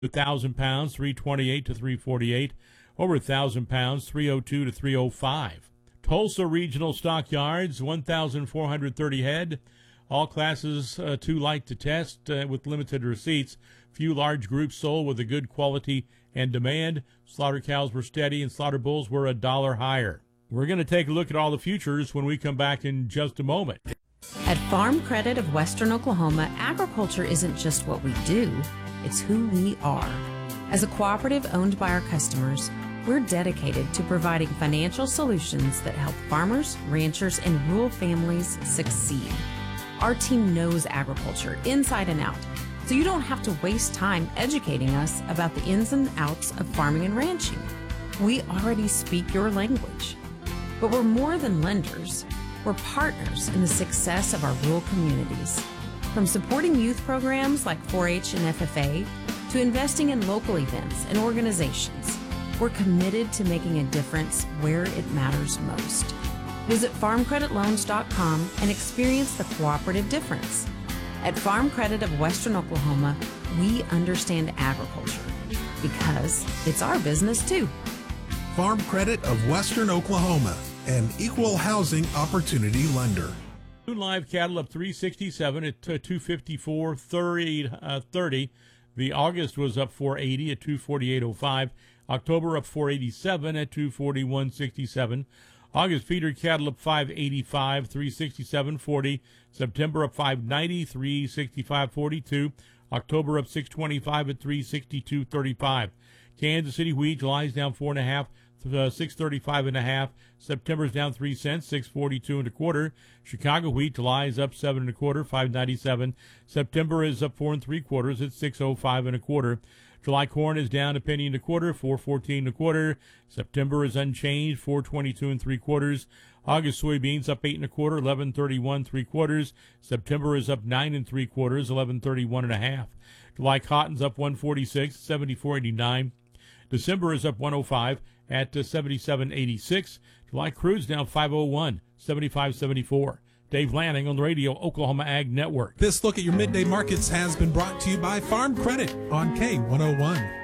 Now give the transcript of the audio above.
1,000 pounds, 328 to 348. Over 1,000 pounds, 302 to 305. Tulsa Regional Stockyards, 1,430 head. All classes too light to test with limited receipts. Few large groups sold with a good quality and demand. Slaughter cows were steady and slaughter bulls were $1 higher. We're going to take a look at all the futures when we come back in just a moment. At Farm Credit of Western Oklahoma, agriculture isn't just what we do, it's who we are. As a cooperative owned by our customers, we're dedicated to providing financial solutions that help farmers, ranchers, and rural families succeed. Our team knows agriculture inside and out, so you don't have to waste time educating us about the ins and outs of farming and ranching. We already speak your language. But we're more than lenders. We're partners in the success of our rural communities. From supporting youth programs like 4-H and FFA to investing in local events and organizations, we're committed to making a difference where it matters most. Visit farmcreditloans.com and experience the cooperative difference. At Farm Credit of Western Oklahoma, we understand agriculture because it's our business too. Farm Credit of Western Oklahoma, an equal housing opportunity lender. Live cattle up 367 at 254.30. The August was up 480 at 248.05. October up 487 at 241.67. August feeder cattle up 585, 367.40. September up 590, 365.42. October up 625 at 362.35. Kansas City wheat, July's down 4.5, 635.5. September's down 3 cents, 642.25. Chicago wheat, July's up 7.25, 597. September is up 4 3/4 at 605.25. July corn is down $0.0125, 414.25. September is unchanged, 422 3/4. August soybeans up 8.25, 1131 3/4. September is up 9 3/4, 1131 1/2. July cotton's up 146, 74.89. December is up 105 at 77.86. July crude's down 501, 75.74. Dave Lanning on the radio, Oklahoma Ag Network. This look at your midday markets has been brought to you by Farm Credit on K101.